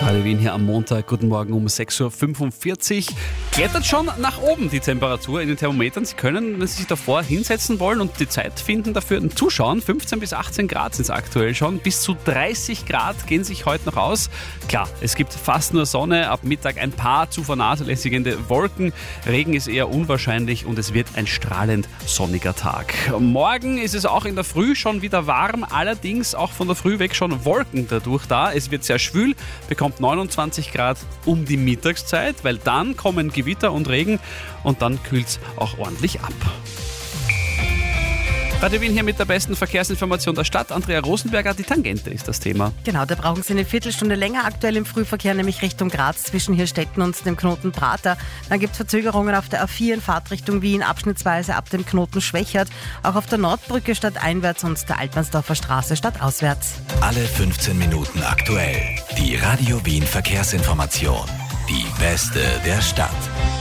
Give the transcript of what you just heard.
Radio Wien hier am Montag, guten Morgen um 6.45 Uhr. Klettert schon nach oben die Temperatur in den Thermometern. Sie können, wenn Sie sich davor hinsetzen wollen und die Zeit finden dafür, zuschauen. 15 bis 18 Grad sind es aktuell schon. Bis zu 30 Grad gehen sich heute noch aus. Klar, es gibt fast nur Sonne, ab Mittag ein paar zu vernachlässigende Wolken. Regen ist eher unwahrscheinlich und es wird ein strahlend sonniger Tag. Morgen ist es auch in der Früh schon wieder warm, allerdings auch von der Früh weg schon Wolken dadurch da. Es wird sehr schwül, bekommt 29 Grad um die Mittagszeit, weil dann kommen Gewitter und Regen und dann kühlt es auch ordentlich ab. Radio Wien hier mit der besten Verkehrsinformation der Stadt. Andrea Rosenberger, die Tangente ist das Thema. Genau, da brauchen Sie eine Viertelstunde länger aktuell im Frühverkehr, nämlich Richtung Graz zwischen Hirstetten und dem Knoten Prater. Dann gibt es Verzögerungen auf der A4 in Fahrtrichtung Wien, abschnittsweise ab dem Knoten Schwächert. Auch auf der Nordbrücke stadteinwärts und der Altmannsdorfer Straße stadtauswärts. Alle 15 Minuten aktuell. Die Radio Wien Verkehrsinformation. Die beste der Stadt.